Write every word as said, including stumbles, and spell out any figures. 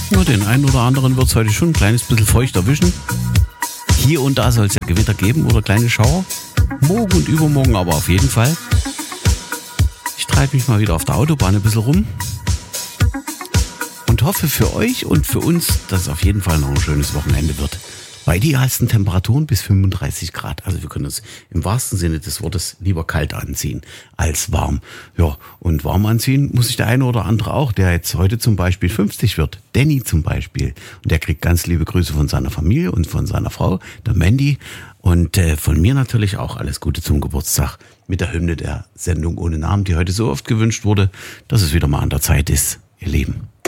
Ja, den einen oder anderen wird es heute schon ein kleines bisschen feucht erwischen. Hier und da soll es ja Gewitter geben oder kleine Schauer. Morgen und übermorgen aber auf jeden Fall. Ich treibe mich mal wieder auf der Autobahn ein bisschen rum. Und hoffe für euch und für uns, dass es auf jeden Fall noch ein schönes Wochenende wird. Bei idealsten Temperaturen bis fünfunddreißig Grad. Also wir können uns im wahrsten Sinne des Wortes lieber kalt anziehen als warm. Ja, und warm anziehen muss sich der eine oder andere auch, der jetzt heute zum Beispiel fünfzig wird. Danny zum Beispiel. Und der kriegt ganz liebe Grüße von seiner Familie und von seiner Frau, der Mandy. Und äh, von mir natürlich auch alles Gute zum Geburtstag mit der Hymne der Sendung ohne Namen, die heute so oft gewünscht wurde, dass es wieder mal an der Zeit ist, ihr Lieben.